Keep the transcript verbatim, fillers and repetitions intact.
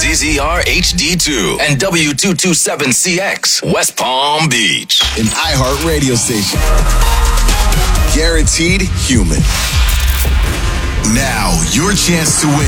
Z Z R H D two and W two twenty-seven C X, West Palm Beach. An iHeart radio station. Guaranteed human. Now, your chance to win